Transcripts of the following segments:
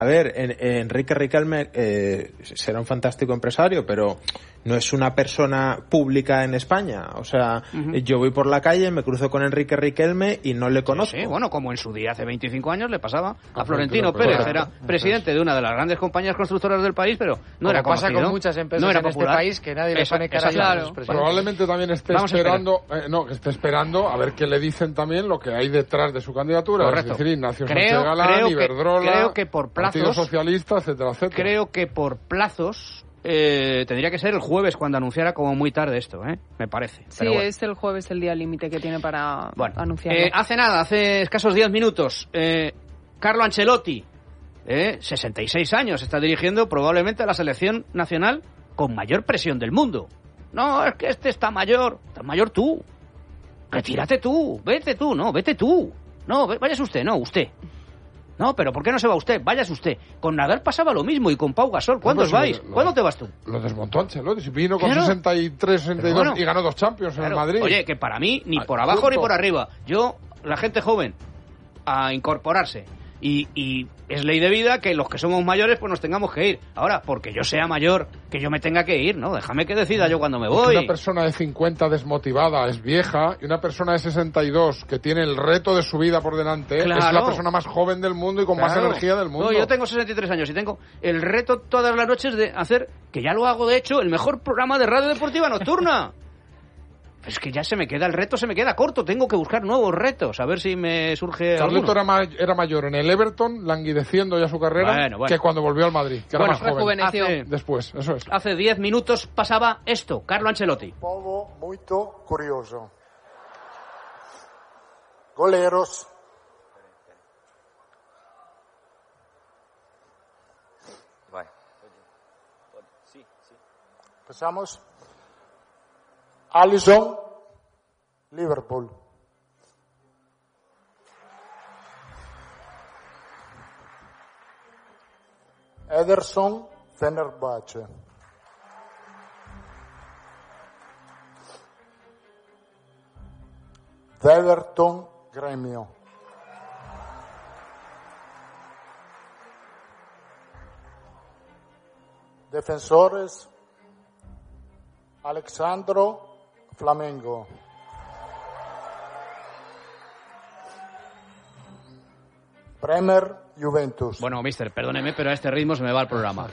A ver, Enrique Riquelme será un fantástico empresario, pero no es una persona pública en España. O sea, yo voy por la calle, me cruzo con Enrique Riquelme y no le conozco. Sí, bueno, como en su día, hace 25 años, le pasaba a Florentino Pérez. Era presidente de una de las grandes compañías constructoras del país, pero no era conocido. Pasa con muchas empresas en este país que nadie le pone cara a los presidentes. Probablemente también esté esperando a ver qué le dicen también lo que hay detrás de su candidatura. Correcto. Es decir, Ignacio Sánchez Galán, Iberdrola, creo que por plazos, Partido Socialista, etcétera, etcétera. Creo que por plazos tendría que ser el jueves cuando anunciara, como muy tarde esto, me parece. Sí, bueno. Es el jueves el día límite que tiene para anunciarlo. Hace escasos 10 minutos, Carlo Ancelotti, 66 años, está dirigiendo probablemente a la selección nacional con mayor presión del mundo. No, es que este está mayor tú. Retírate tú, vete tú, no, vete tú. No, váyase usted, no, usted. No, pero ¿por qué no se va usted? Váyase usted. Con Nadal pasaba lo mismo y con Pau Gasol. ¿Cuándo os vais? ¿Cuándo te vas tú? Lo desmontó Ancelotti. Vino con 63, 62 y ganó 2 Champions en el Madrid. Oye, que para mí, ni por abajo ni por arriba. La gente joven, a incorporarse. Y es ley de vida que los que somos mayores pues nos tengamos que ir. Ahora, porque yo sea mayor, que yo me tenga que ir, ¿no? Déjame que decida yo cuando me voy. Una persona de 50 desmotivada es vieja y una persona de 62 que tiene el reto de su vida por delante es la persona más joven del mundo y con más energía del mundo. No, yo tengo 63 años y tengo el reto todas las noches de hacer, que ya lo hago de hecho, el mejor programa de radio deportiva nocturna. Es que ya se me queda corto, tengo que buscar nuevos retos, a ver si me surge Carleto era mayor en el Everton, languideciendo ya su carrera, que cuando volvió al Madrid, que era más joven. Después, eso es. Hace 10 minutos pasaba esto, Carlo Ancelotti. Povo muito curioso. Goleros. Empezamos. Alisson, Liverpool. Ederson, Fenerbahce. Everton, Gremio. Defensores, Alexandro, Flamengo. Bremer, Juventus. Bueno, mister, perdóneme, pero a este ritmo se me va el programa.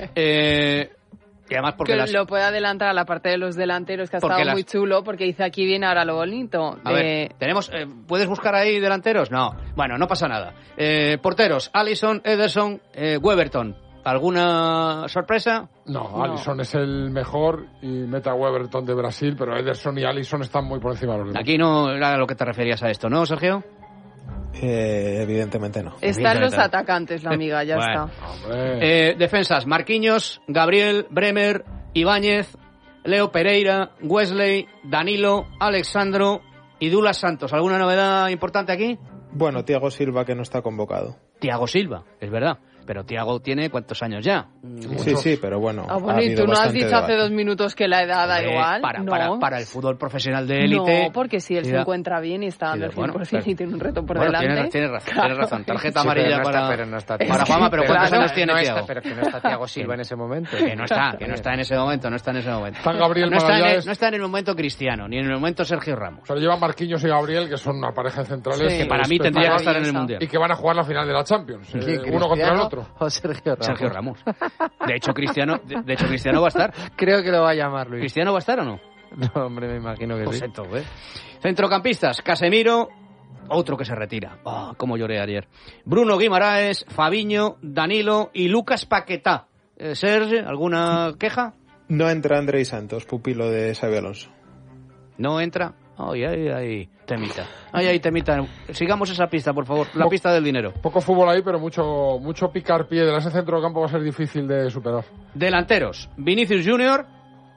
Y además porque lo puede adelantar a la parte de los delanteros, que ha estado muy chulo, porque dice aquí viene ahora lo bonito. A ver, tenemos... ¿puedes buscar ahí delanteros? No. Bueno, no pasa nada. Porteros, Alisson, Ederson, Weberton. ¿Alguna sorpresa? No, Alisson es el mejor y mete a Weberton de Brasil, pero Ederson y Alisson están muy por encima de los demás. Aquí no era a lo que te referías a esto, ¿no, Sergio? Evidentemente no. Están los atacantes, la amiga, ya está. Defensas, Marquinhos, Gabriel, Bremer, Ibáñez, Leo Pereira, Wesley, Danilo, Alexandro y Douglas Santos. ¿Alguna novedad importante aquí? Bueno, Thiago Silva, que no está convocado. Thiago Silva, es verdad. Pero Thiago tiene ¿cuántos años ya? Sí, pero bueno. ¿Y tú no has dicho hace 2 minutos que la edad da igual? Para el fútbol profesional de élite. No, porque si él se encuentra bien y está dando el 100% y tiene un reto por delante. Tienes razón. Tarjeta amarilla para Fama, pero ¿cuántos años tiene Thiago? Pero que no está Thiago Silva en ese momento. Que no está en ese momento. Está Gabriel no está en el momento Cristiano, ni en el momento Sergio Ramos. Pero llevan Marquinhos y Gabriel, que son una pareja de centrales. Que para mí tendría que estar en el Mundial. Y que van a jugar la final de la Champions. Uno contra el otro. O Sergio Ramos. De hecho, Cristiano va a estar. Creo que lo va a llamar, Luis. ¿Cristiano va a estar o no? No, hombre, me imagino que sí. Centrocampistas, Casemiro, otro que se retira. Cómo lloré ayer. Bruno Guimaraes, Fabinho, Danilo y Lucas Paquetá. Serge, ¿alguna queja? No entra Andrei Santos, pupilo de Xabi Alonso. ¿No entra? Ay, temita. Ay, temita. Sigamos esa pista, por favor. La pista del dinero. Poco fútbol ahí, pero mucho picar piedra. Ese centro de campo va a ser difícil de superar. Delanteros. Vinicius Junior.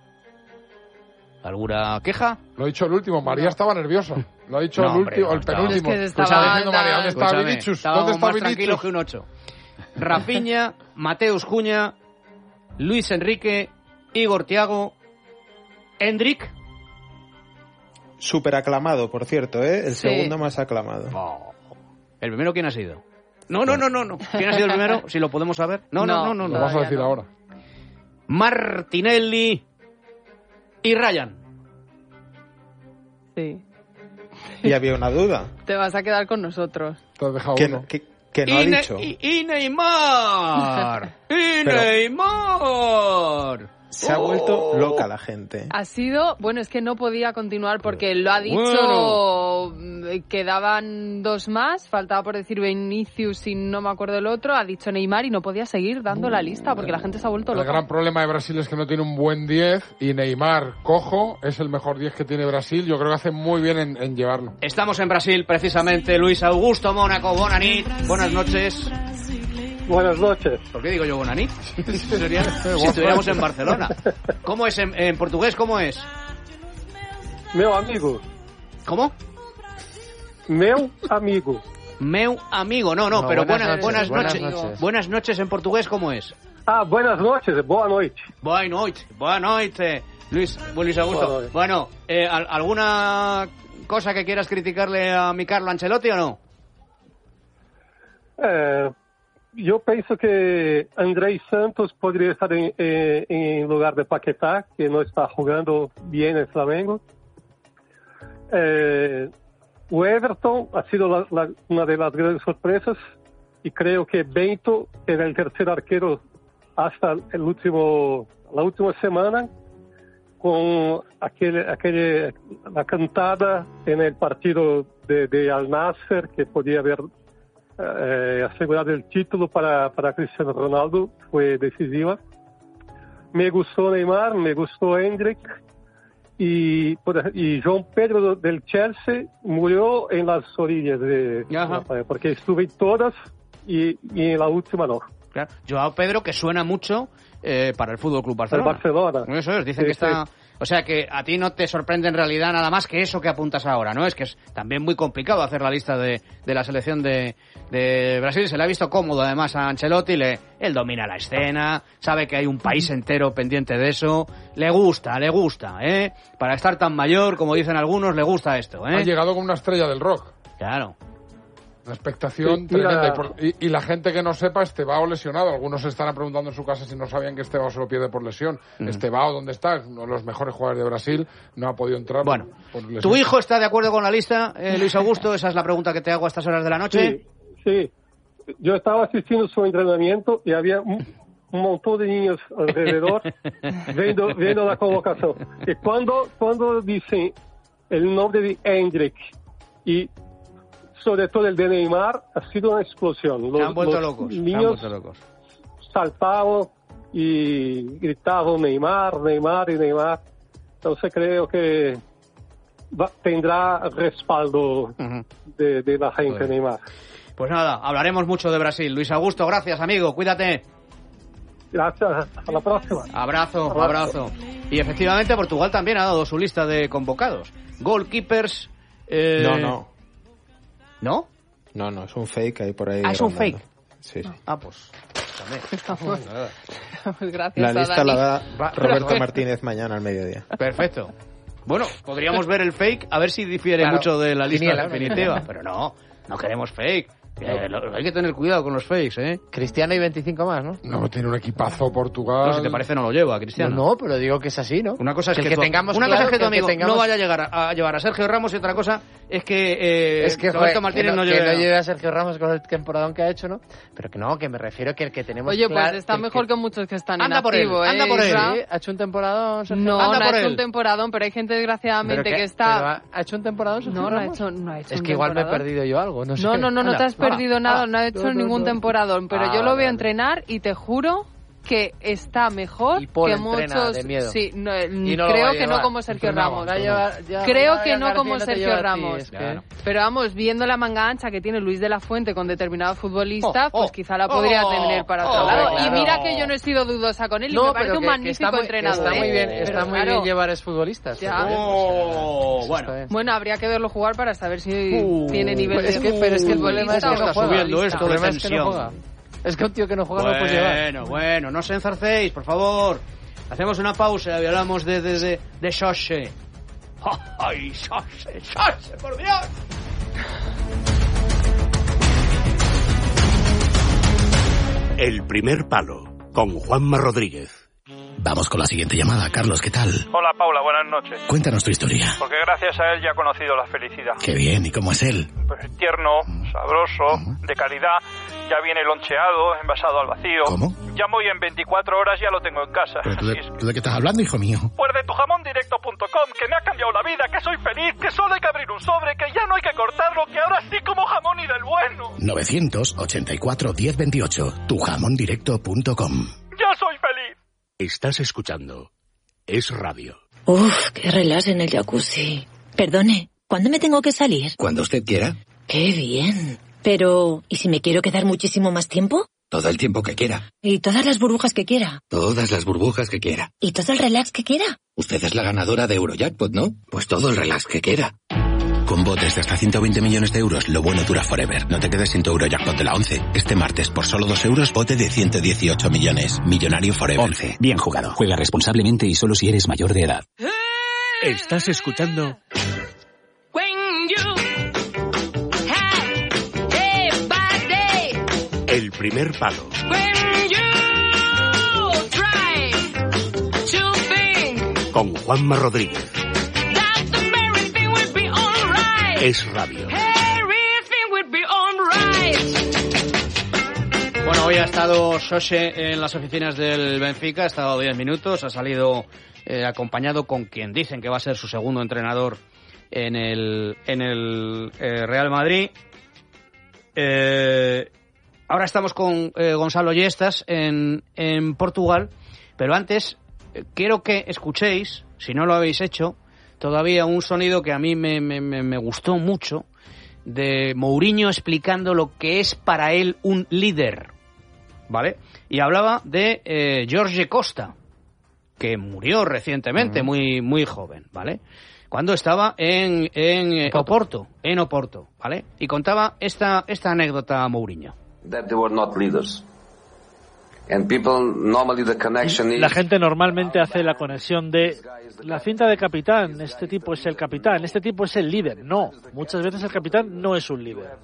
¿Alguna queja? Lo ha dicho el último. María estaba nerviosa. Lo ha dicho el penúltimo. Es que estaba diciendo María, ¿dónde está Vinicius? ¿Dónde está Vinicius? Tranquilo que un 8. Rafinha, Mateus Cunha, Luis Enrique, Igor Thiago, Endrick. Súper aclamado, por cierto, El segundo más aclamado. ¿El primero quién ha sido? No. ¿Quién ha sido el primero? Si lo podemos saber. No. Lo vamos a decir ahora. Martinelli y Ryan. Sí. Y había una duda. Te vas a quedar con nosotros. Te has dejado uno. Que no ha dicho. Y Neymar. Neymar. Se ha vuelto loca la gente. Ha sido, bueno, es que no podía continuar porque lo ha dicho, quedaban 2 más, faltaba por decir Vinicius y no me acuerdo el otro, ha dicho Neymar y no podía seguir dando la lista porque la gente se ha vuelto loca. El gran problema de Brasil es que no tiene un buen 10 y Neymar, cojo, es el mejor 10 que tiene Brasil. Yo creo que hace muy bien en llevarlo. Estamos en Brasil, precisamente. Luis Augusto Mónaco, Bonanit, buenas noches. Buenas noches. ¿Por qué digo yo Bonanit? Sería si estuviéramos en Barcelona. ¿Cómo es en portugués? ¿Cómo es? Meu amigo. ¿Cómo? Meu amigo. Meu amigo. No, pero buenas noches. Buenas noches en portugués, ¿cómo es? Buenas noches. Boa noite. Boa noite. Luis Augusto. Bueno, ¿alguna cosa que quieras criticarle a mi Carlo Ancelotti o no? Eu penso que Andrés Santos poderia estar em lugar de Paquetá, que não está jogando bem no Flamengo. O Everton ha sido uma das grandes surpresas e creio que Bento era o terceiro arquero hasta a última semana, com a cantada no partido de Al Nassr, que podia haver asegurado el título para Cristiano Ronaldo, fue decisiva. Me gustó Neymar, me gustó Endrick y João Pedro del Chelsea murió en las orillas porque estuve en todas y en la última no. Claro. João Pedro, que suena mucho para el Fútbol Club Barcelona. El Barcelona. Eso es, dicen que está... O sea que a ti no te sorprende en realidad nada más que eso que apuntas ahora, ¿no? Es que es también muy complicado hacer la lista de la selección de Brasil. Se le ha visto cómodo además a Ancelotti, él domina la escena, sabe que hay un país entero pendiente de eso, le gusta, ¿eh? Para estar tan mayor, como dicen algunos, le gusta esto, ¿eh? Ha llegado con una estrella del rock. Claro. Una expectación tremenda. Y la gente que no sepa, Estevao lesionado. Algunos se estarán preguntando en su casa si no sabían que Estevao se lo pierde por lesión. Estevao, ¿dónde está? Es uno de los mejores jugadores de Brasil. No ha podido entrar por lesión. ¿Tu hijo está de acuerdo con la lista, Luis Augusto? Esa es la pregunta que te hago a estas horas de la noche. Sí. Yo estaba asistiendo su entrenamiento y había un montón de niños alrededor viendo la convocación. Y cuando dicen el nombre de Endrick y sobre todo el de Neymar, ha sido una explosión. Se han vuelto locos. Los niños saltaban y gritaban Neymar. Entonces creo que tendrá respaldo de la gente Neymar. Pues nada, hablaremos mucho de Brasil. Luis Augusto, gracias amigo, cuídate. Gracias, hasta la próxima. Abrazo. Y efectivamente Portugal también ha dado su lista de convocados. Goalkeepers... ¿No? No, es un fake ahí por ahí. ¿Es un fake? Sí. Pues también. Pues gracias. La lista la da Roberto Martínez mañana al mediodía. Perfecto. Bueno, podríamos ver el fake, a ver si difiere mucho de la lista definitiva. Pero no queremos fake. Hay que tener cuidado con los fakes, ¿eh? Cristiano y 25 más, ¿no? No, tiene un equipazo Portugal. No, si te parece no lo lleva, Cristiano. No, pero digo que es así, ¿no? Una cosa es que tu amigo no vaya a llevar a Sergio Ramos y otra cosa es que Roberto Martínez no lleve a Sergio Ramos con el temporadón que ha hecho, ¿no? Pero que me refiero que el que tenemos... Oye, pues está mejor que muchos que están en activo, ¿eh? Anda por él. ¿Sí? ¿Ha hecho un temporadón, Sergio? No ha hecho un temporadón, pero hay gente desgraciadamente que está... ¿Ha hecho un temporadón, Sergio Ramos? No ha hecho es que igual me he perdido yo algo, no sé. No te has perdido nada, no ha hecho ningún temporadón, pero yo lo veo entrenar y te juro que está mejor que muchos. De miedo. Sí, creo que no como Sergio Ramos. Creo que no como Sergio Ramos. Pero vamos, viendo la manga ancha que tiene Luis de la Fuente con determinados futbolistas, pues quizá la podría tener para otro lado. Claro. Y mira que yo no he sido dudosa con él y me parece un magnífico entrenador. Está muy bien llevar exfutbolistas. Bueno, habría que verlo jugar para saber si tiene nivel de pero es que el problema es que está subiendo esto de tensión. Es que un tío que no juega no puede llevar. Bueno, no os enzarcéis, por favor. Hacemos una pausa y hablamos de Xoxe. ¡Ay, Xoxe, por Dios! El primer palo, con Juanma Rodríguez. Vamos con la siguiente llamada. Carlos, ¿qué tal? Hola, Paula, buenas noches. Cuéntanos tu historia. Porque gracias a él ya he conocido la felicidad. Qué bien, ¿y cómo es él? Pues tierno, sabroso, de calidad, ya viene loncheado, envasado al vacío. ¿Cómo? Llamo y en 24 horas ya lo tengo en casa. ¿Pero tú de qué estás hablando, hijo mío? Pues de tujamondirecto.com, que me ha cambiado la vida, que soy feliz, que solo hay que abrir un sobre, que ya no hay que cortarlo, que ahora sí como jamón y del bueno. 984 1028, tujamondirecto.com. ¡Ya soy feliz! Estás escuchando Es Radio. Uf, qué relax en el jacuzzi. Perdone, ¿cuándo me tengo que salir? Cuando usted quiera. ¡Qué bien! Pero, ¿y si me quiero quedar muchísimo más tiempo? Todo el tiempo que quiera. ¿Y todas las burbujas que quiera? Todas las burbujas que quiera. ¿Y todo el relax que quiera? Usted es la ganadora de Eurojackpot, ¿no? Pues todo el relax que quiera. Con botes de hasta 120 millones de euros, lo bueno dura forever. No te quedes sin tu Eurojackpot de la 11. Este martes, por solo 2 euros, bote de 118 millones. Millonario forever. 11. Bien jugado. Juega responsablemente y solo si eres mayor de edad. Estás escuchando... El primer palo. Con Juanma Rodríguez. Es Radio. Bueno, hoy ha estado Xose en las oficinas del Benfica, ha estado 10 minutos, ha salido acompañado con quien dicen que va a ser su segundo entrenador en el Real Madrid. Ahora estamos con Gonzalo Yestas en Portugal, pero antes quiero que escuchéis, si no lo habéis hecho, todavía un sonido que a mí me gustó mucho, de Mourinho explicando lo que es para él un líder, ¿vale? Y hablaba de Jorge Costa, que murió recientemente, muy joven, ¿vale? Cuando estaba en Oporto, ¿vale? Y contaba esta anécdota a Mourinho. That they were not leaders. And people normally the connection is... La gente normalmente hace la conexión de la cinta de capitán, este tipo es el capitán, este tipo es el líder. No, muchas veces el capitán no es un líder.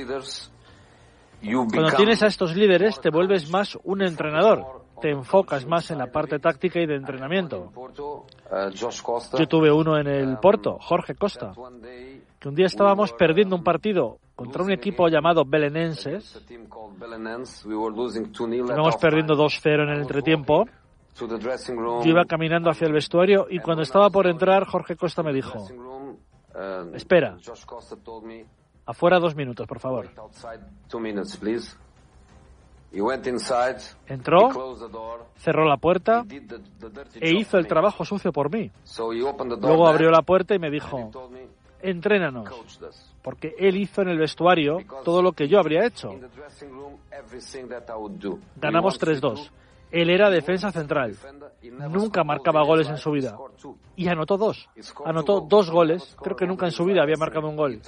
Cuando tienes a estos líderes te vuelves más un entrenador, te enfocas más en la parte táctica y de entrenamiento. Yo tuve uno en el Porto, Jorge Costa, que un día estábamos perdiendo un partido contra un equipo llamado Belenenses. Estábamos perdiendo 2-0 en el entretiempo. Yo iba caminando hacia el vestuario y cuando estaba por entrar, Jorge Costa me dijo: espera, afuera 2 minutos, por favor. Entró, cerró la puerta e hizo el trabajo sucio por mí. Luego abrió la puerta y me dijo: entrénanos, porque él hizo en el vestuario todo lo que yo habría hecho. Ganamos 3-2. Él era defensa central. Nunca marcaba goles en su vida. Y anotó 2. Anotó 2 goles. Creo que nunca en su vida había marcado un gol.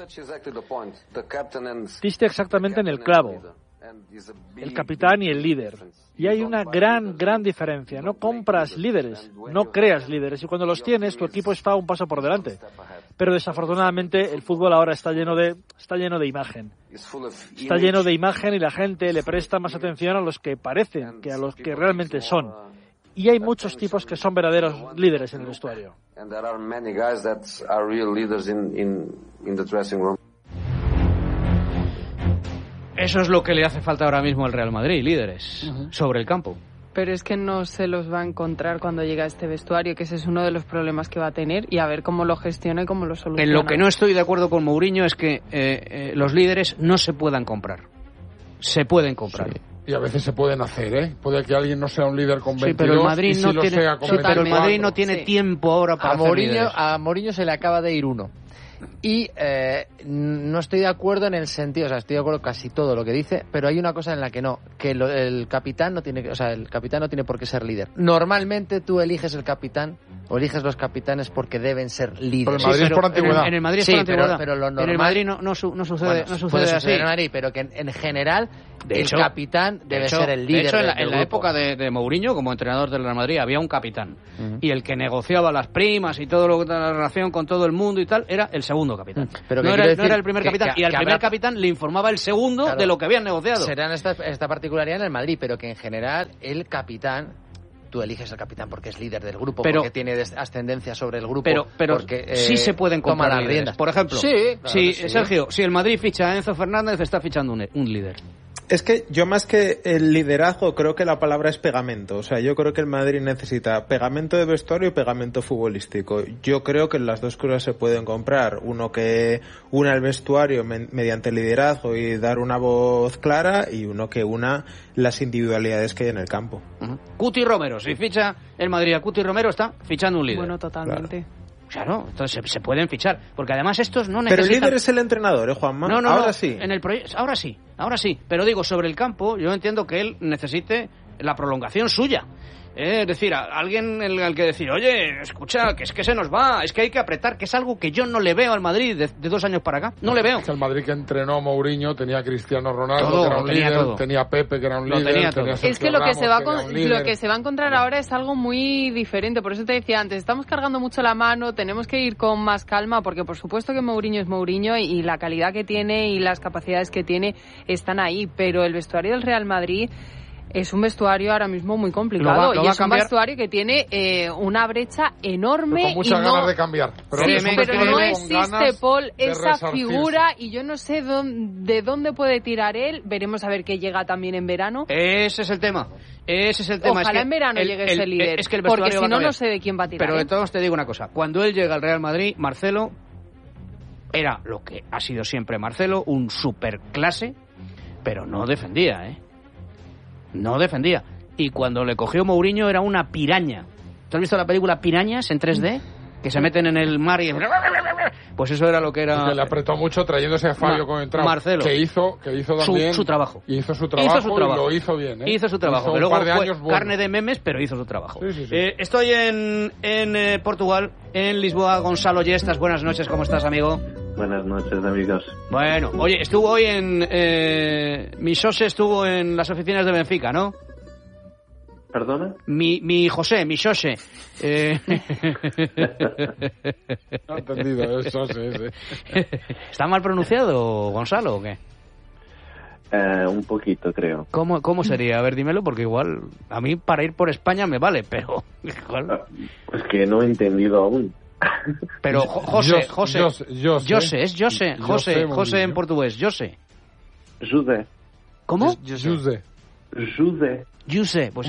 Diste exactamente en el clavo. El capitán y el líder. Y hay una gran diferencia. No compras líderes, no creas líderes. Y cuando los tienes, tu equipo está un paso por delante. Pero desafortunadamente el fútbol ahora está lleno de imagen. Está lleno de imagen y la gente le presta más atención a los que parecen que a los que realmente son. Y hay muchos tipos que son verdaderos líderes en el vestuario. Eso es lo que le hace falta ahora mismo al Real Madrid, líderes sobre el campo. Pero es que no se los va a encontrar cuando llegue a este vestuario, que ese es uno de los problemas que va a tener, y a ver cómo lo gestiona y cómo lo soluciona. En lo que no estoy de acuerdo con Mourinho es que los líderes no se puedan comprar. Se pueden comprar. Sí. Y a veces se pueden hacer, ¿eh? Puede que alguien no sea un líder con 22 pero el Madrid no tiene, sea con 24. Pero el Madrid no tiene tiempo ahora para hacer líderes. A Mourinho se le acaba de ir uno. Y no estoy de acuerdo en el sentido, o sea, estoy de acuerdo casi todo lo que dice, pero hay una cosa en la que no, que el capitán no tiene, o sea, el capitán no tiene por qué ser líder. Normalmente tú eliges el capitán o eliges los capitanes porque deben ser líderes. Pero el Madrid es por antigüedad. En el Madrid es por antigüedad. Pero lo normal, en el Madrid no sucede, no sucede así. En el Madrid, pero que en general de hecho, el capitán debe ser el líder. De hecho, en la época de Mourinho, como entrenador del Real Madrid, había un capitán. Y el que negociaba las primas y todo lo que la relación con todo el mundo y tal, era el segundo capitán. Pero no era el primer capitán. Y al primer capitán le informaba el segundo de lo que habían negociado. Será esta particularidad en el Madrid, pero que en general el capitán... Tú eliges al capitán porque es líder del grupo, porque tiene ascendencia sobre el grupo. Pero porque, sí se pueden comprar las riendas. Por ejemplo, Sergio, si el Madrid ficha a Enzo Fernández, está fichando un líder. Es que yo más que el liderazgo creo que la palabra es pegamento. O sea, yo creo que el Madrid necesita pegamento de vestuario y pegamento futbolístico. Yo creo que las dos cosas se pueden comprar. Uno que una el vestuario mediante el liderazgo y dar una voz clara, y uno que una las individualidades que hay en el campo. Cuti Romero, si ficha el Madrid a Cuti Romero, está fichando un líder. Bueno, totalmente. Claro, entonces se pueden fichar, porque además estos no necesitan... Pero el líder es el entrenador, Juanma. No, ahora sí. En el ahora sí, pero digo, sobre el campo, yo entiendo que él necesite la prolongación suya. Es decir, alguien al que decir, oye, escucha, que es que se nos va, es que hay que apretar, que es algo que yo no le veo al Madrid de 2 años para acá. No le veo. Es que el Madrid que entrenó Mourinho tenía a Cristiano Ronaldo, que era un líder, tenía a Pepe, que era un líder, tenía a es que lo que se va a encontrar ahora es algo muy diferente. Por eso te decía antes, estamos cargando mucho la mano, tenemos que ir con más calma, porque por supuesto que Mourinho es Mourinho y la calidad que tiene y las capacidades que tiene están ahí, pero el vestuario del Real Madrid es un vestuario ahora mismo muy complicado y es un vestuario que tiene una brecha enorme. Con muchas ganas de cambiar. Pero no existe, Paul, esa figura y yo no sé de dónde puede tirar él. Veremos a ver qué llega también en verano. Ese es el tema. Ojalá en verano llegue ese líder, porque si no, no sé de quién va a tirar. Pero de todos te digo una cosa. Cuando él llega al Real Madrid, Marcelo era lo que ha sido siempre Marcelo, un superclase, pero no defendía, No defendía. Y cuando le cogió Mourinho era una piraña. ¿Tú has visto la película Pirañas en 3D? Que se meten en el mar y... Pues eso era lo que era... Porque le apretó mucho trayéndose a Fabio con entrada. Marcelo. Que hizo también... Su trabajo. Hizo su trabajo y lo hizo bien, Hizo su trabajo. Que luego fue carne de memes, pero hizo su trabajo. Sí. Estoy en Portugal, en Lisboa. Gonzalo Yestas, buenas noches. ¿Cómo estás, amigo? Buenas noches, amigos. Bueno, oye, estuvo hoy mi Xose estuvo en las oficinas de Benfica, ¿no? ¿Perdona? Mi Xose. No he entendido, es Xose ese. ¿Está mal pronunciado, Gonzalo, o qué? Un poquito, creo. ¿Cómo sería? A ver, dímelo, porque igual a mí para ir por España me vale, pero... Pues que no he entendido aún. Pero José, en portugués, José. José. ¿Cómo? José. Pues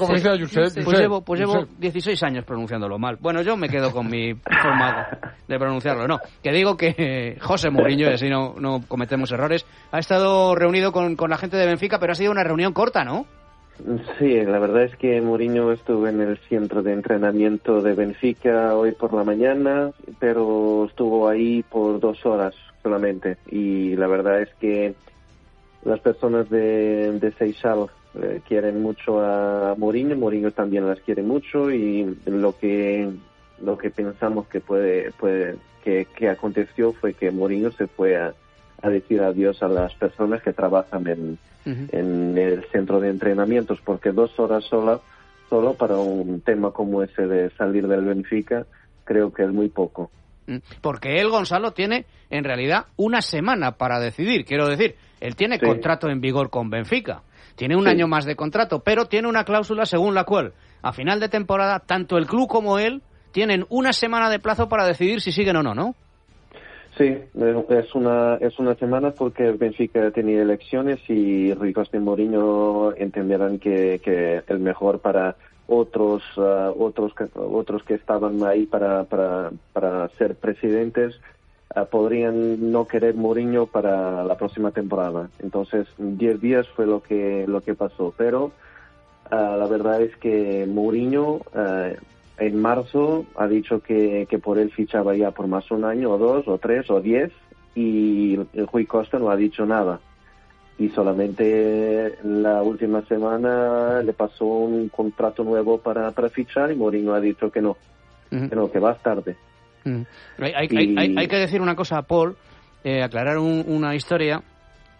llevo 16 años pronunciándolo mal. Bueno, yo me quedo con mi forma de pronunciarlo. No, que digo que José Mourinho, y así no cometemos errores, ha estado reunido con la gente de Benfica, pero ha sido una reunión corta, ¿no? Sí, la verdad es que Mourinho estuvo en el centro de entrenamiento de Benfica hoy por la mañana, pero estuvo ahí por 2 horas solamente. Y la verdad es que las personas de Seixal quieren mucho a Mourinho también las quiere mucho, y lo que pensamos que aconteció fue que Mourinho se fue a decir adiós a las personas que trabajan en el centro de entrenamientos, porque 2 horas solo para un tema como ese de salir del Benfica creo que es muy poco. Porque él, Gonzalo, tiene en realidad una semana para decidir. Quiero decir, él tiene contrato en vigor con Benfica, tiene un año más de contrato, pero tiene una cláusula según la cual a final de temporada tanto el club como él tienen una semana de plazo para decidir si siguen o no, ¿no? Sí, es una semana porque Benfica tenía elecciones y Rui Costa y Mourinho entenderán que el mejor para otros que estaban ahí para ser presidentes podrían no querer Mourinho para la próxima temporada. Entonces 10 días fue lo que pasó, pero la verdad es que Mourinho en marzo ha dicho que por él fichaba ya por más 1 año o 2 o 3 o 10, y Rui Costa no ha dicho nada. Y solamente la última semana le pasó un contrato nuevo para fichar y Mourinho ha dicho que no, que va tarde. Hay que decir una cosa, Paul, aclarar una historia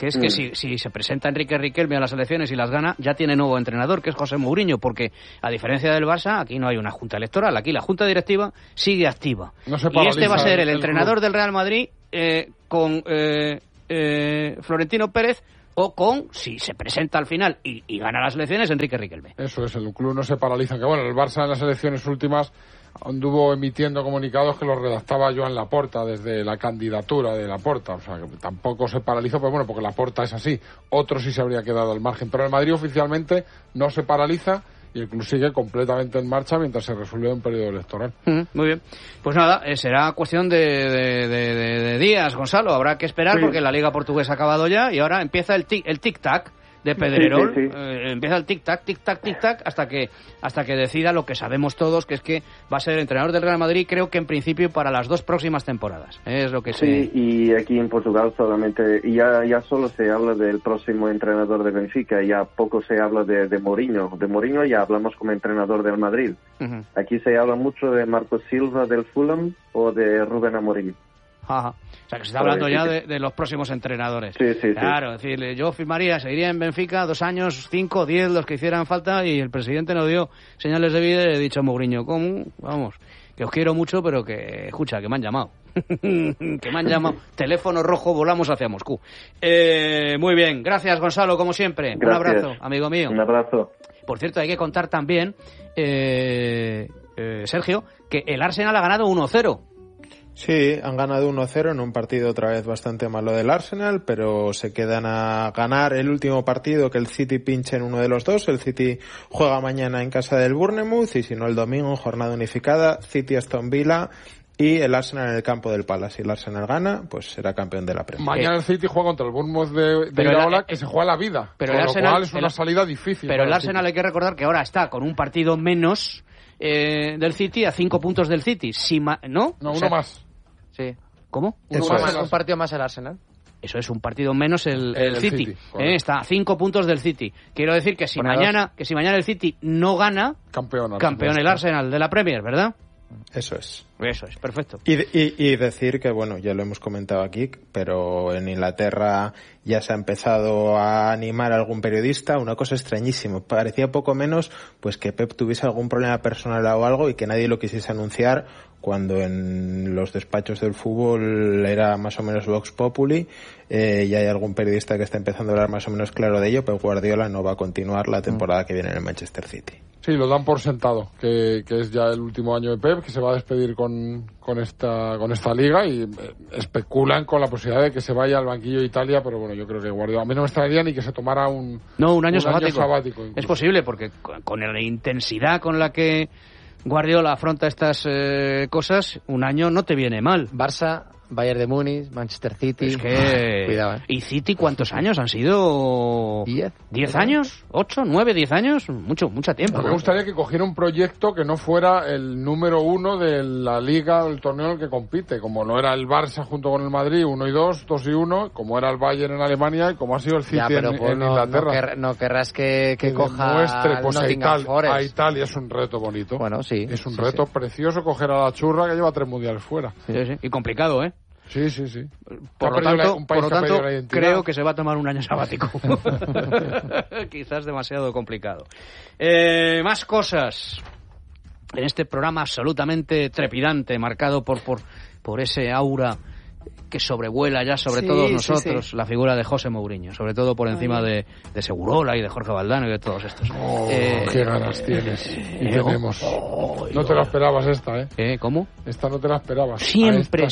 que es que si se presenta Enrique Riquelme a las elecciones y las gana, ya tiene nuevo entrenador, que es José Mourinho, porque a diferencia del Barça, aquí no hay una junta electoral, aquí la junta directiva sigue activa. No se y este va a ser el club. entrenador del Real Madrid con Florentino Pérez, o con, si se presenta al final y gana las elecciones, Enrique Riquelme. Eso es, el club no se paraliza. Que bueno, el Barça en las elecciones últimas anduvo emitiendo comunicados que los redactaba Joan Laporta desde la candidatura de Laporta, o sea que tampoco se paralizó, pues bueno, porque Laporta es así, otro sí se habría quedado al margen, pero el Madrid oficialmente no se paraliza y el club sigue completamente en marcha mientras se resuelve un periodo electoral. Muy bien, pues nada, será cuestión de días, Gonzalo, habrá que esperar porque la Liga Portuguesa ha acabado ya y ahora empieza el tic-tac de Pedrerol, empieza el tic-tac, tic-tac, tic-tac, hasta que decida lo que sabemos todos, que es que va a ser entrenador del Real Madrid, creo que en principio para las 2 próximas temporadas. Es lo que Sí, y aquí en Portugal solamente, ya solo se habla del próximo entrenador de Benfica, ya poco se habla de Mourinho. De Mourinho ya hablamos como entrenador del Madrid. Aquí se habla mucho de Marco Silva del Fulham o de Rubén Amorim. Ajá. O sea, que se está hablando ya de los próximos entrenadores. Sí. Claro, decirle, yo firmaría, seguiría en Benfica 2 años, 5, 10, los que hicieran falta, y el presidente nos dio señales de vida y le he dicho a Mourinho, ¿cómo? Vamos, que os quiero mucho, pero que, escucha, que me han llamado. Que me han llamado. Teléfono rojo, volamos hacia Moscú. Muy bien, gracias Gonzalo, como siempre. Gracias. Un abrazo, amigo mío. Un abrazo. Por cierto, hay que contar también, Sergio, que el Arsenal ha ganado 1-0. Sí, han ganado 1-0 en un partido otra vez bastante malo del Arsenal, pero se quedan a ganar el último partido que el City pinche en uno de los dos. El City juega mañana en casa del Bournemouth y si no el domingo en jornada unificada, City-Aston Villa y el Arsenal en el campo del Palace. Si el Arsenal gana, pues será campeón de la Premier. Mañana el City juega contra el Bournemouth de Iraola, que se juega la vida. Pero con el Arsenal, lo cual es una salida difícil. Pero el Arsenal hay que recordar que ahora está con un partido menos del City, a 5 puntos del City. ¿No? No, uno más. Sí. ¿Cómo? Un partido más el Arsenal. Eso es, un partido menos el City. Está a 5 puntos del City. Quiero decir que si mañana el City no gana, campeón el Arsenal de la Premier, ¿verdad? Eso es. Eso es, perfecto. Y decir que, bueno, ya lo hemos comentado aquí, pero en Inglaterra ya se ha empezado a animar a algún periodista, una cosa extrañísima. Parecía poco menos pues que Pep tuviese algún problema personal o algo y que nadie lo quisiese anunciar, cuando en los despachos del fútbol era más o menos Vox Populi. Y hay algún periodista que está empezando a hablar más o menos claro de ello. Pep Guardiola no va a continuar la temporada que viene en el Manchester City. Sí, lo dan por sentado, que es ya el último año de Pep, que se va a despedir con esta liga, y especulan con la posibilidad de que se vaya al banquillo de Italia, pero bueno, yo creo que Guardiola, a mí no me extrañaría ni que se tomara un año sabático. Es posible, porque con la intensidad con la que Guardiola afronta estas cosas, un año no te viene mal. Barça, Bayern de Múnich, Manchester City. Es que... Cuidado, ¿Y City cuántos años han sido? 10 años, 8, 9, 10 años, mucho tiempo. Me gustaría que cogiera un proyecto que no fuera el número 1 de la liga, el torneo en el que compite, como no era el Barça junto con el Madrid, 1 y 2, 2 y 1, como era el Bayern en Alemania y como ha sido el City en Inglaterra. No querrás que coja muestre, pues a Italia es un reto bonito. Bueno, sí. Es un reto precioso coger a la churra que lleva 3 mundiales fuera. Sí. Y complicado, ¿eh? Sí. Por lo tanto, creo que se va a tomar un año sabático. Quizás demasiado complicado. Más cosas en este programa absolutamente trepidante, marcado por ese aura que sobrevuela ya sobre todos nosotros, la figura de José Mourinho, sobre todo por encima de Segurola y de Jorge Valdano y de todos estos. Qué ganas tienes. Y tenemos. No te la esperabas esta, ¿eh? ¿Cómo? Esta no te la esperabas. Siempre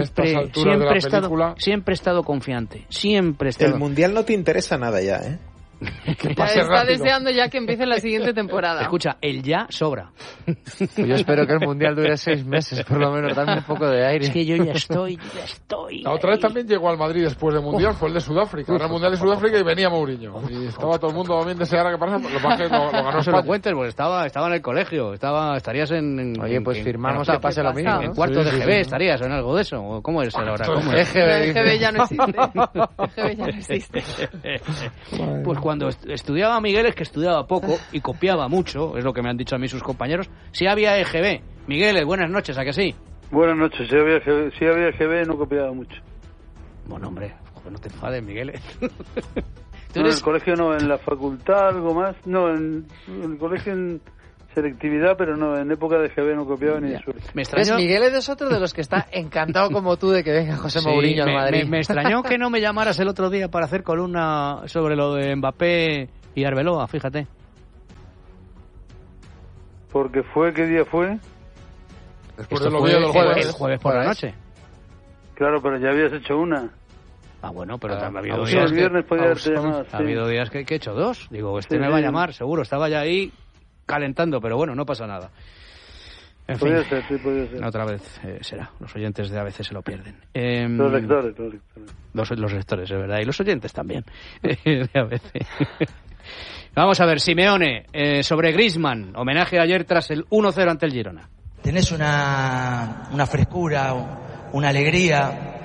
he estado confiante. El Mundial no te interesa nada ya, ¿eh? Está deseando ya que empiece la siguiente temporada. Escucha, el ya sobra. Yo espero que el Mundial dure 6 meses, por lo menos, darme un poco de aire. Es que yo ya estoy. La otra vez también llegó al Madrid después del Mundial, fue el de Sudáfrica. Era el Mundial de Sudáfrica y venía Mourinho. Y estaba todo el mundo bien deseara que pasara, lo ganó. No se lo cuentes, porque estaba en el colegio, estarías en... Oye, pues firmamos que pase lo mismo, ¿no? En cuarto de GB estarías, o en algo de eso. ¿Cómo es ahora? GB ya no existe. Pues cuando estudiaba Miguel, es que estudiaba poco y copiaba mucho, es lo que me han dicho a mí sus compañeros. Sí había EGB. Miguel, buenas noches, ¿a que sí? Buenas noches, sí había EGB, no copiaba mucho. Bueno, hombre, pues no te enfades, Miguel. No, en el colegio no, en la facultad algo más. No, en el colegio en selectividad, pero no, en época de GB no copiaba ni de suerte. Me extrañó... Miguel es otro de los que está encantado como tú de que venga José Mourinho al Madrid. Me extrañó que no me llamaras el otro día para hacer columna sobre lo de Mbappé y Arbeloa, fíjate. Porque ¿qué día fue? Después de lo del jueves. El jueves por la noche. Claro, pero ya habías hecho una. Ah, bueno, pero ha habido días el viernes podía haberte llamado. Ha habido días que he hecho dos. Digo, me va a llamar, seguro. Estaba ya ahí calentando, pero bueno, no pasa nada. En fin, podía ser. Otra vez será. Los oyentes de a veces se lo pierden. Los lectores. Los lectores, es verdad. Y los oyentes también. De a veces. Vamos a ver, Simeone, sobre Griezmann. Homenaje ayer tras el 1-0 ante el Girona. Tenés una frescura, una alegría,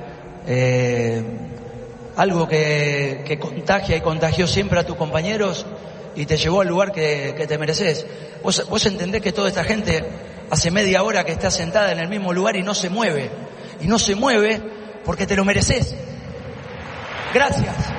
algo que contagia y contagió siempre a tus compañeros y te llevó al lugar que te mereces. Vos entendés que toda esta gente hace media hora que está sentada en el mismo lugar y no se mueve. Y no se mueve porque te lo mereces. Gracias.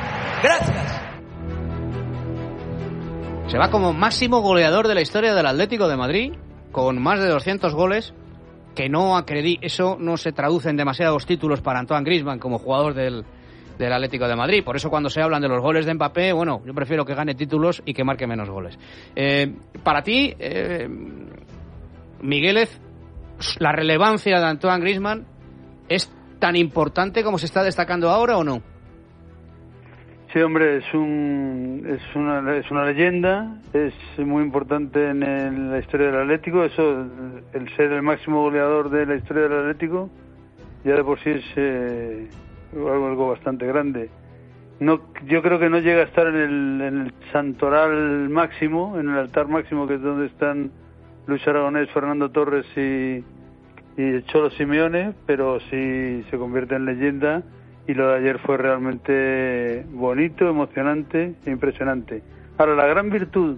Se va como máximo goleador de la historia del Atlético de Madrid, con más de 200 goles, que eso no se traduce en demasiados títulos para Antoine Griezmann como jugador del Atlético de Madrid. Por eso cuando se hablan de los goles de Mbappé, bueno, yo prefiero que gane títulos y que marque menos goles. Para ti, Miguelez, ¿la relevancia de Antoine Griezmann es tan importante como se está destacando ahora o no? Sí, hombre, es una leyenda, es muy importante en la historia del Atlético. Eso, el ser el máximo goleador de la historia del Atlético, ya de por sí es algo bastante grande. Yo creo que no llega a estar en el santoral máximo, en el altar máximo, que es donde están Luis Aragonés, Fernando Torres y el Cholo Simeone, pero sí se convierte en leyenda. Y lo de ayer fue realmente bonito, emocionante e impresionante. Ahora, la gran virtud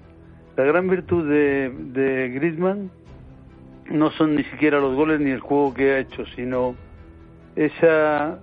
de Griezmann no son ni siquiera los goles ni el juego que ha hecho, sino esa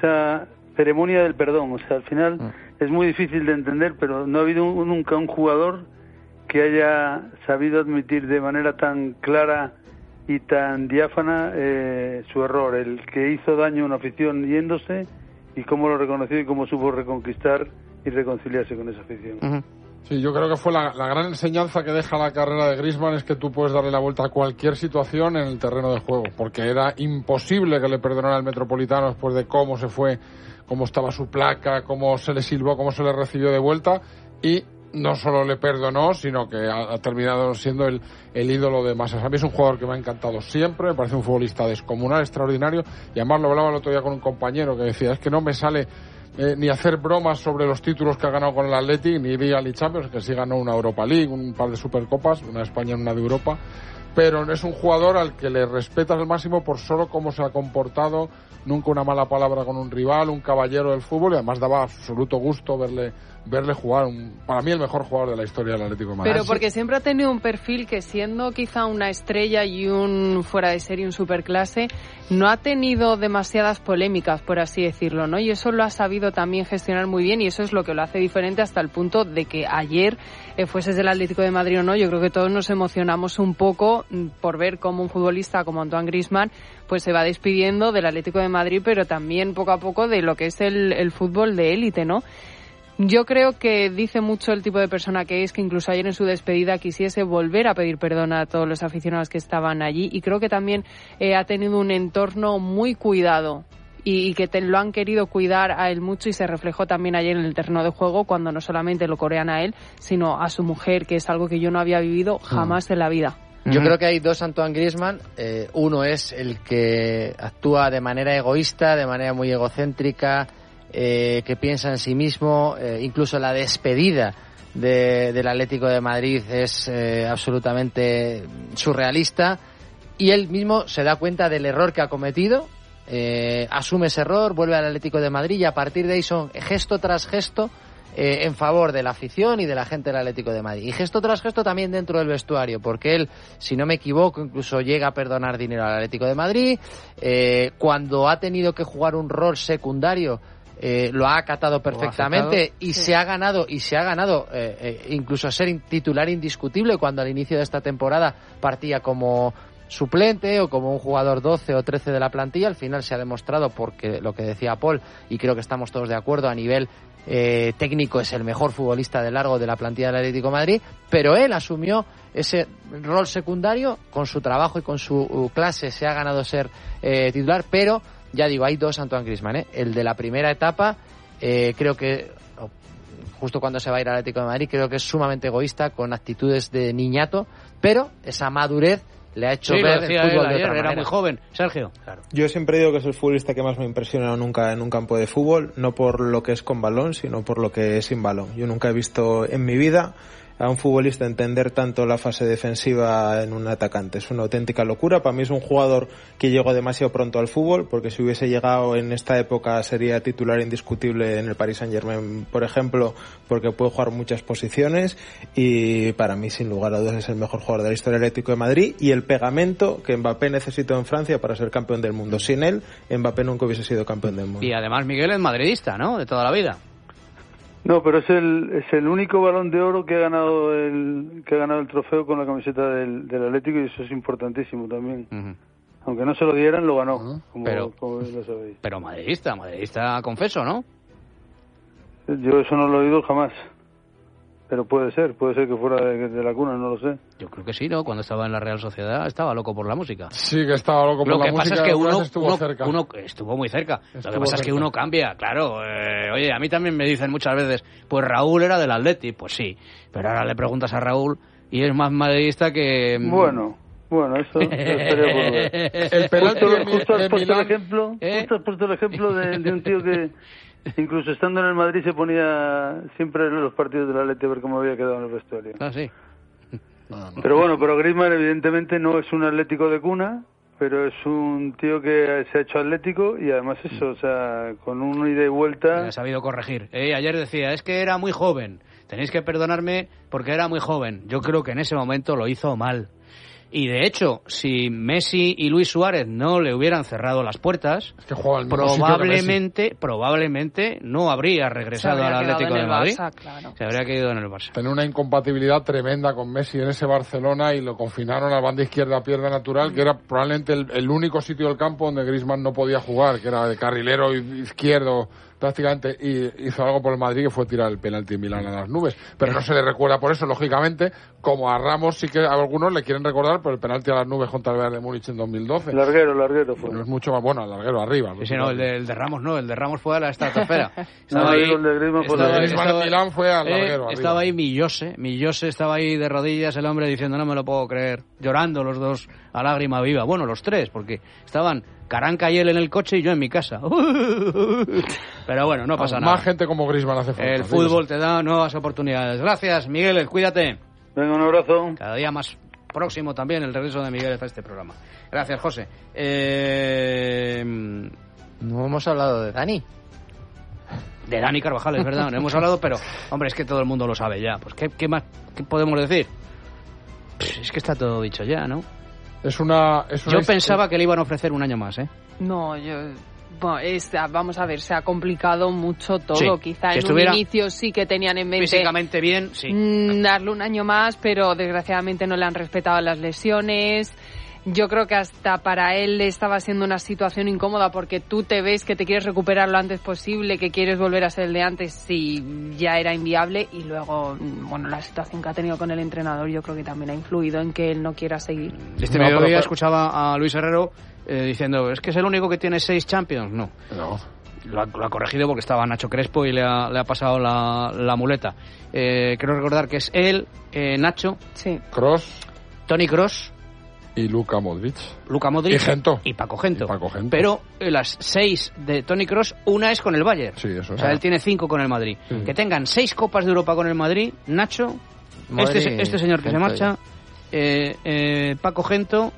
ceremonia del perdón. O sea, al final es muy difícil de entender, pero no ha habido nunca un jugador que haya sabido admitir de manera tan clara y tan diáfana su error, el que hizo daño a una afición yéndose, y cómo lo reconoció y cómo supo reconquistar y reconciliarse con esa afición. Uh-huh. Sí, yo creo que fue la gran enseñanza que deja la carrera de Griezmann, es que tú puedes darle la vuelta a cualquier situación en el terreno de juego, porque era imposible que le perdonara el Metropolitano después de cómo se fue, cómo estaba su placa, cómo se le silbó, cómo se le recibió de vuelta, y no solo le perdonó, sino que ha terminado siendo el ídolo de masas. A mí es un jugador que me ha encantado siempre, me parece un futbolista descomunal, extraordinario, y además lo hablaba el otro día con un compañero que decía, es que no me sale ni hacer bromas sobre los títulos que ha ganado con el Athletic, ni Liga ni Champions, que sí ganó una Europa League, un par de Supercopas, una de España y una de Europa, pero es un jugador al que le respetas al máximo por solo cómo se ha comportado, nunca una mala palabra con un rival, un caballero del fútbol, y además daba absoluto gusto verle jugar, para mí el mejor jugador de la historia del Atlético de Madrid. Pero porque siempre ha tenido un perfil que, siendo quizá una estrella y un fuera de serie, un superclase, no ha tenido demasiadas polémicas, por así decirlo, ¿no? Y eso lo ha sabido también gestionar muy bien, y eso es lo que lo hace diferente, hasta el punto de que ayer, fueses del Atlético de Madrid o no, yo creo que todos nos emocionamos un poco por ver cómo un futbolista como Antoine Griezmann pues se va despidiendo del Atlético de Madrid, pero también poco a poco de lo que es el fútbol de élite, ¿no? Yo creo que dice mucho el tipo de persona que es, que incluso ayer en su despedida quisiese volver a pedir perdón a todos los aficionados que estaban allí, y creo que también ha tenido un entorno muy cuidado y que lo han querido cuidar a él mucho, y se reflejó también ayer en el terreno de juego, cuando no solamente lo corean a él, sino a su mujer, que es algo que yo no había vivido jamás en la vida. Yo creo que hay dos Antoine Griezmann. Uno es el que actúa de manera egoísta, de manera muy egocéntrica, que piensa en sí mismo. Incluso la despedida del Atlético de Madrid es absolutamente surrealista, y él mismo se da cuenta del error que ha cometido, asume ese error, vuelve al Atlético de Madrid, y a partir de ahí son gesto tras gesto en favor de la afición y de la gente del Atlético de Madrid, y gesto tras gesto también dentro del vestuario, porque él, si no me equivoco, incluso llega a perdonar dinero al Atlético de Madrid. Cuando ha tenido que jugar un rol secundario, lo ha acatado perfectamente y se ha ganado incluso ser titular indiscutible cuando al inicio de esta temporada partía como suplente o como un jugador 12 o 13 de la plantilla. Al final se ha demostrado, porque lo que decía Paul, y creo que estamos todos de acuerdo, a nivel técnico es el mejor futbolista de largo de la plantilla del Atlético de Madrid, pero él asumió ese rol secundario con su trabajo y con su clase, se ha ganado ser titular. Pero ya digo, hay dos Antoine Griezmann, el de la primera etapa, creo que justo cuando se va a ir al Atlético de Madrid, creo que es sumamente egoísta, con actitudes de niñato, pero esa madurez le ha hecho ver el fútbol de otra manera. Era muy joven, Sergio. Claro. Yo siempre digo que es el futbolista que más me ha impresionado nunca en un campo de fútbol, no por lo que es con balón, sino por lo que es sin balón. Yo nunca he visto en mi vida a un futbolista entender tanto la fase defensiva en un atacante. Es una auténtica locura. Para mí es un jugador que llegó demasiado pronto al fútbol, porque si hubiese llegado en esta época sería titular indiscutible en el Paris Saint-Germain, por ejemplo, porque puede jugar muchas posiciones, y para mí sin lugar a dudas es el mejor jugador de la historia del Atlético de Madrid y el pegamento que Mbappé necesitó en Francia para ser campeón del mundo. Sin él, Mbappé nunca hubiese sido campeón del mundo. Y además Miguel es madridista, ¿no? De toda la vida. No, pero es el único Balón de Oro que ha ganado el trofeo con la camiseta del Atlético, y eso es importantísimo también. Uh-huh. Aunque no se lo dieran, lo ganó, como lo sabéis. Pero madridista confeso, ¿no? Yo eso no lo he oído jamás. Pero puede ser que fuera de la cuna, no lo sé. Yo creo que sí, ¿no? Cuando estaba en la Real Sociedad estaba loco por la música. Sí, que estaba loco por la música. Lo que pasa es que uno estuvo muy cerca. Lo que pasa es que uno cambia, claro. Oye, a mí también me dicen muchas veces, pues Raúl era del Atleti. Pues sí, pero ahora le preguntas a Raúl y es más madridista que... Bueno, eso estaría por ver. El penalti justo has puesto el ejemplo de un tío que... Incluso estando en el Madrid se ponía siempre en los partidos del Atleti a ver cómo había quedado en el vestuario. Ah, sí. Pero Griezmann evidentemente no es un atlético de cuna, pero es un tío que se ha hecho atlético y además eso, o sea, con un ida y vuelta... Ha sabido corregir. Ayer decía, es que era muy joven, tenéis que perdonarme porque era muy joven. Yo creo que en ese momento lo hizo mal. Y de hecho, si Messi y Luis Suárez no le hubieran cerrado las puertas, es que probablemente no habría regresado al Atlético de Madrid. Claro. Se habría quedado en el Barça. Tenía una incompatibilidad tremenda con Messi en ese Barcelona y lo confinaron a la banda izquierda, pierna natural, que era probablemente el único sitio del campo donde Griezmann no podía jugar, que era de carrilero izquierdo prácticamente, y hizo algo por el Madrid que fue tirar el penalti en Milán a las nubes, pero no se le recuerda por eso, lógicamente, como a Ramos sí que a algunos le quieren recordar por el penalti a las nubes contra el Bayern de Múnich en 2012. Larguero fue. No es mucho más bueno, el larguero arriba. Sí, no, el de Ramos no, el de Ramos fue a la estratosfera. El de Griezmann en Milán fue al larguero arriba. Estaba ahí Millose estaba ahí de rodillas el hombre diciendo no me lo puedo creer, llorando los dos a lágrima viva, bueno, los tres, porque estaban Caranca y él en el coche y yo en mi casa. Pero bueno, no pasa nada. Más gente como Griezmann hace falta. El fútbol te da nuevas oportunidades. Gracias, Miguel, cuídate. Venga, un abrazo. Cada día más próximo también el regreso de Miguel a este programa. Gracias, José. No hemos hablado de Dani. De Dani Carvajal, es verdad, no hemos hablado, pero, hombre, es que todo el mundo lo sabe ya. Pues, ¿qué más qué podemos decir? Es que está todo dicho ya, ¿no? Yo pensaba que le iban a ofrecer un año más, ¿eh? No, vamos a ver, se ha complicado mucho todo. Sí, quizá en un inicio sí que tenían en mente físicamente bien, sí, darle un año más, pero desgraciadamente no le han respetado las lesiones. Yo creo que hasta para él estaba siendo una situación incómoda porque tú te ves que te quieres recuperar lo antes posible, que quieres volver a ser el de antes y ya era inviable. Y luego, bueno, la situación que ha tenido con el entrenador yo creo que también ha influido en que él no quiera seguir. Este mediodía escuchaba a Luis Herrero diciendo, es que es el único que tiene 6 Champions. No. Lo ha corregido porque estaba Nacho Crespo y le ha pasado la muleta. Quiero recordar que es él, Nacho, Toni Kroos y Luka Modric y Gento y Paco Gento. Pero las 6 de Toni Kroos, una es con el Bayern. Sí, eso es. O sea, él tiene 5 con el Madrid. Sí. Que tengan 6 Copas de Europa con el Madrid, Nacho, este señor que se marcha, Paco Gento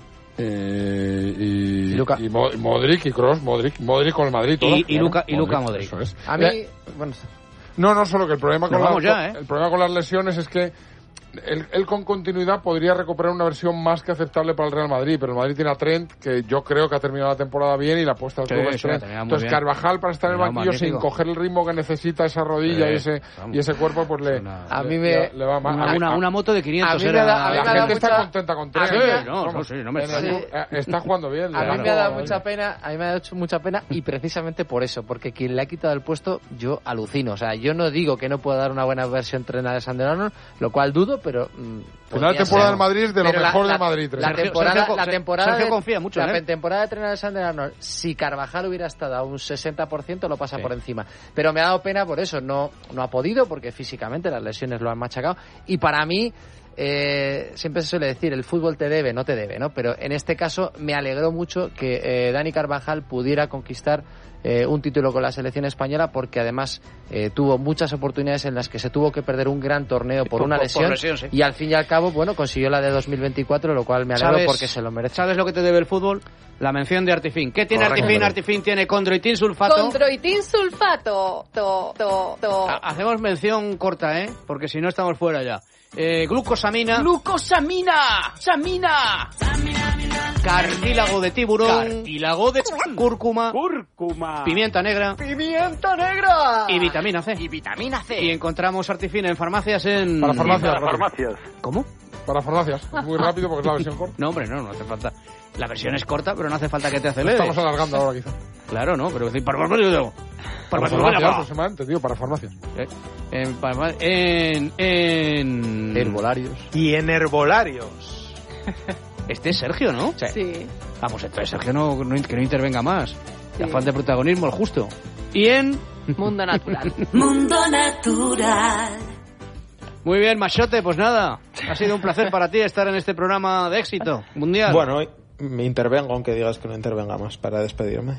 y Modric y Kroos, Modric con el Madrid todo. Y Luka Modric. Eso es. A mí, bueno, no, solo que el problema con las lesiones es que él con continuidad podría recuperar una versión más que aceptable para el Real Madrid, pero el Madrid tiene a Trent, que yo creo que ha terminado la temporada bien y la apuesta al club es Trent. Entonces Carvajal, para estar en el banquillo sin coger el ritmo que necesita esa rodilla y ese cuerpo, pues le va mal. Una moto de 500 la gente está contenta con Trent. No me extraña. Está jugando bien. A mí me ha dado mucha pena y precisamente por eso, porque quien le ha quitado el puesto, yo alucino. O sea, yo no digo que no pueda dar una buena versión Trent Alexander-Arnold, lo cual dudo, pero la temporada del Madrid es de lo mejor de Madrid. La temporada Sergio confía mucho en él. La temporada de Trent Alexander-Arnold, si Carvajal hubiera estado a un 60%, lo pasa por encima. Pero me ha dado pena por eso, no ha podido, porque físicamente las lesiones lo han machacado. Y para mí, siempre se suele decir, el fútbol te debe, no te debe, ¿no? Pero en este caso me alegró mucho que Dani Carvajal pudiera conquistar un título con la selección española, porque además tuvo muchas oportunidades en las que se tuvo que perder un gran torneo por una lesión, sí. Y al fin y al cabo, bueno, consiguió la de 202024, lo cual me alegro porque se lo merece. ¿Sabes lo que te debe el fútbol? La mención de Artifin. ¿Qué tiene Artifin? Artifin tiene condroitin sulfato. Condroitin sulfato. Hacemos mención corta, porque si no estamos fuera ya. Glucosamina. ¡Samina! Cartílago de tiburón. Cartílago de cúrcuma. Pimienta negra. Y vitamina C. Y encontramos Artifin en farmacias Para farmacias. ¿Cómo? Para farmacias. Muy rápido porque es la versión corta. No, hombre, no hace falta. La versión es corta, pero no hace falta que te aceleres. Estamos alargando ahora, quizá. Claro, no, pero decir, para farmacias, tío, para farmacias. En herbolarios. Y en herbolarios. Este es Sergio, ¿no? Sí. Vamos, entonces Sergio que no intervenga más. Sí. Afán de protagonismo, el justo. Y en Mundo Natural. Mundo Natural. Muy bien, Machote, pues nada. Ha sido un placer para ti estar en este programa de éxito mundial. Bueno, me intervengo, aunque digas que no intervenga más, para despedirme.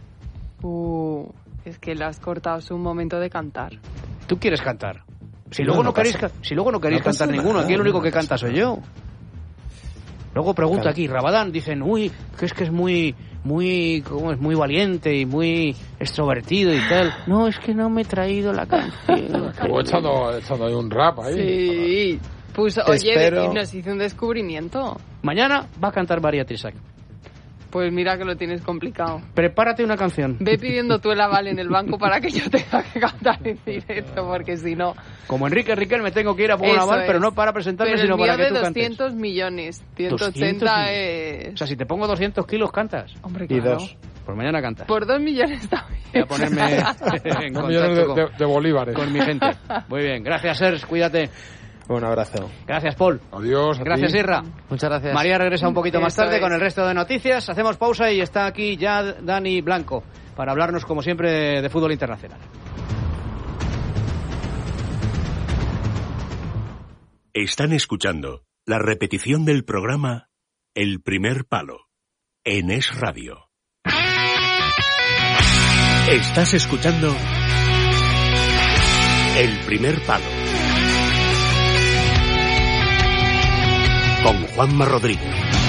Es que le has cortado un momento de cantar. ¿Tú quieres cantar? Si luego no queréis cantar ninguno, aquí el único que canta soy yo. Luego pregunta aquí, Rabadán, dicen, que es muy valiente y muy extrovertido y tal. No, es que no me he traído la canción. Acabó echando ahí un rap ahí. Sí. Pues oye, nos hizo un descubrimiento. Mañana va a cantar María Trisac. Pues mira que lo tienes complicado. Prepárate una canción. Ve pidiendo tú el aval en el banco para que yo tenga que cantar en directo, porque si no... Como Enrique Riquelme tengo que ir a poner un aval, pero no para presentarme, sino para que tú cantes. Pero el mío de 200 millones. 180 es... O sea, si te pongo 200 kilos, cantas. Hombre, claro. Y 2. Pues mañana cantas. Por 2 millones también. Voy a ponerme en contacto de bolívares. Con mi gente. Muy bien. Gracias, Serge. Cuídate. Un abrazo. Gracias, Paul. Adiós. Gracias, Irra. Muchas gracias. María regresa un poquito más tarde con el resto de noticias. Hacemos pausa y está aquí ya Dani Blanco para hablarnos, como siempre, de fútbol internacional. Están escuchando la repetición del programa El Primer Palo en Es Radio. Estás escuchando El Primer Palo con Juanma Rodríguez.